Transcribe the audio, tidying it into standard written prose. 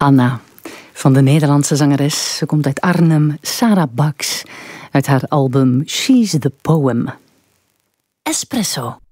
Anna, van de Nederlandse zangeres. Ze komt uit Arnhem, Sarah Bax, uit haar album She's the Poem. Espresso.